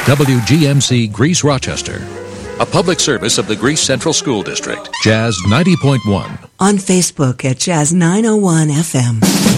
WGMC Greece Rochester. A public service of the Greece Central School District. Jazz 90.1. On Facebook at Jazz 901 FM.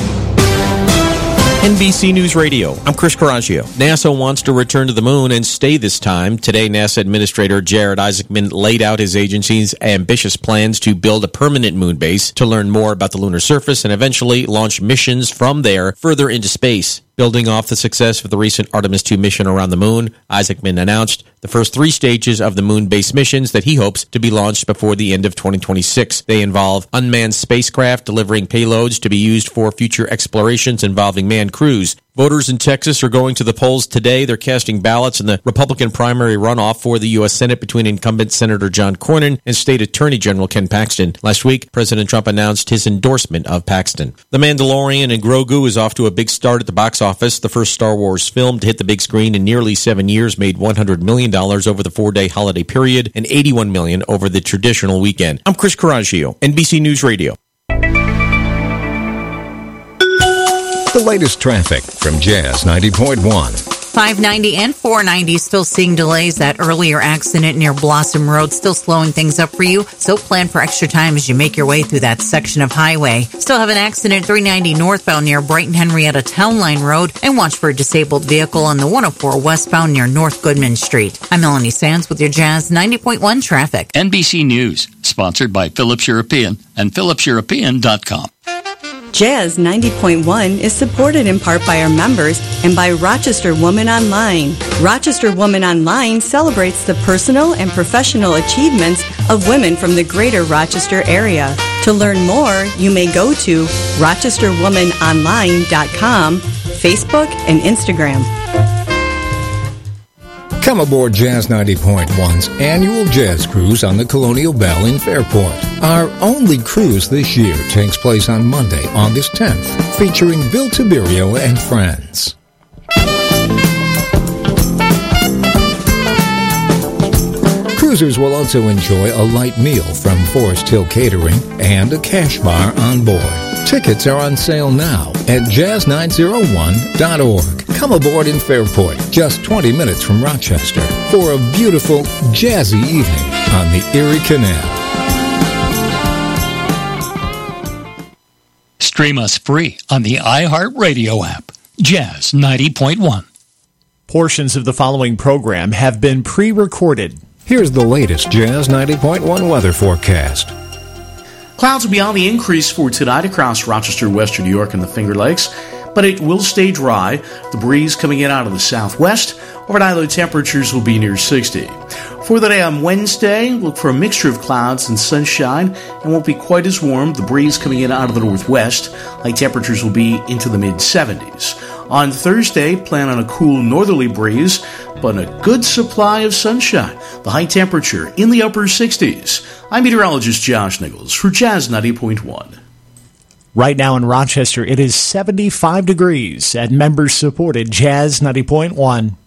NBC News Radio, I'm Chris Coraggio. NASA wants to return to the moon and stay this time. Today, NASA Administrator Jared Isaacman laid out his agency's ambitious plans to build a permanent moon base to learn more about the lunar surface and eventually launch missions from there further into space. Building off the success of the recent Artemis II mission around the moon, Isaacman announced the first 3 stages of the moon-based missions that he hopes to be launched before the end of 2026. They involve unmanned spacecraft delivering payloads to be used for future explorations involving manned crews. Voters in Texas are going to the polls today. They're casting ballots in the Republican primary runoff for the U.S. Senate between incumbent Senator John Cornyn and State Attorney General Ken Paxton. Last week, President Trump announced his endorsement of Paxton. The Mandalorian and Grogu is off to a big start at the box office. The first Star Wars film to hit the big screen in nearly 7 years made $100 million over the 4-day holiday period and $81 million over the traditional weekend. I'm Chris Coraggio, NBC News Radio. The latest traffic from Jazz 90.1. 590 and 490 still seeing delays. That earlier accident near Blossom Road still slowing things up for you. So plan for extra time as you make your way through that section of highway. Still have an accident 390 northbound near Brighton Henrietta Town Line Road. And watch for a disabled vehicle on the 104 westbound near North Goodman Street. I'm Melanie Sands with your Jazz 90.1 traffic. NBC News, sponsored by Phillips European and PhillipsEuropean.com. Jazz 90.1 is supported in part by our members and by Rochester Woman Online. Rochester Woman Online celebrates the personal and professional achievements of women from the greater Rochester area. To learn more, you may go to rochesterwomanonline.com, Facebook, and Instagram. Come aboard Jazz 90.1's annual jazz cruise on the Colonial Belle in Fairport. Our only cruise this year takes place on Monday, August 10th, featuring Bill Tiberio and friends. Cruisers will also enjoy a light meal from Forest Hill Catering and a cash bar on board. Tickets are on sale now at jazz901.org. Come aboard in Fairport, just 20 minutes from Rochester, for a beautiful, jazzy evening on the Erie Canal. Stream us free on the iHeartRadio app. Jazz 90.1. Portions of the following program have been pre-recorded. Here's the latest Jazz 90.1 weather forecast. Clouds will be on the increase for tonight across Rochester, Western New York, and the Finger Lakes, but it will stay dry. The breeze coming in out of the southwest. Overnight, the temperatures will be near 60. For the day on Wednesday, look for a mixture of clouds and sunshine, and won't be quite as warm. The breeze coming in out of the northwest. High temperatures will be into the mid-70s. On Thursday, plan on a cool northerly breeze, but a good supply of sunshine. The high temperature in the upper 60s. I'm meteorologist Josh Nichols for Jazz 90.1. Right now in Rochester, it is 75 degrees at members-supported Jazz 90.1.